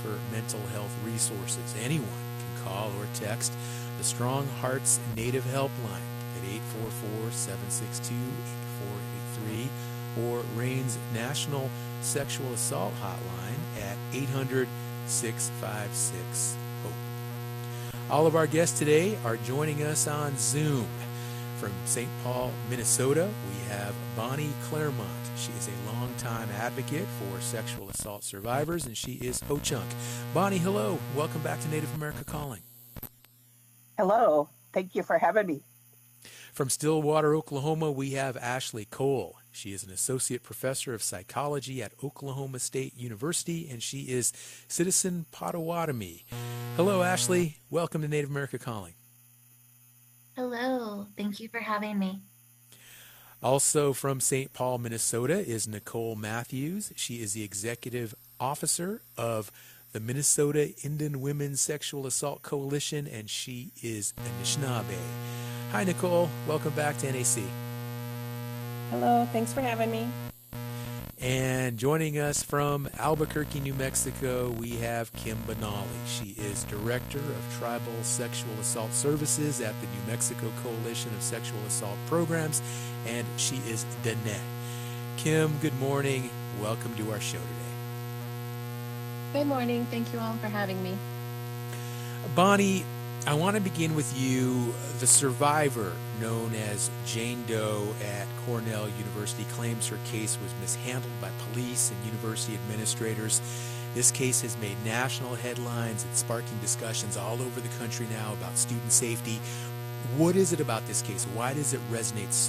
offer mental health resources. Anyone can call or text the Strong Hearts Native Helpline at 844-762-8483 or RAIN's National Sexual Assault Hotline at 800-656-HOPE. All of our guests today are joining us on Zoom. From St. Paul, Minnesota, we have Bonnie Claremont. She is a longtime advocate for sexual assault survivors, and she is Ho-Chunk. Bonnie, hello. Welcome back to Native America Calling. Hello. Thank you for having me. From Stillwater, Oklahoma, we have Ashley Cole. She is an associate professor of psychology at Oklahoma State University, and she is Citizen Potawatomi. Hello, Ashley. Welcome to Native America Calling. Hello. Thank you for having me. Also from St. Paul, Minnesota is Nicole Matthews. She is the executive officer of the Minnesota Indian Women's Sexual Assault Coalition, and she is Anishinaabe. Hi, Nicole. Welcome back to NAC. Hello. Thanks for having me. And joining us from Albuquerque, New Mexico, we have Kim Benally. She is Director of Tribal Sexual Assault Services at the New Mexico Coalition of Sexual Assault Programs, and she is Danette. Kim, good morning. Welcome to our show today. Good morning. Thank you all for having me. Bonnie, I want to begin with you. The survivor, known as Jane Doe at Cornell University, claims her case was mishandled by police and university administrators. This case has made national headlines. It's sparking discussions all over the country now about student safety. What is it about this case? Why does it resonate so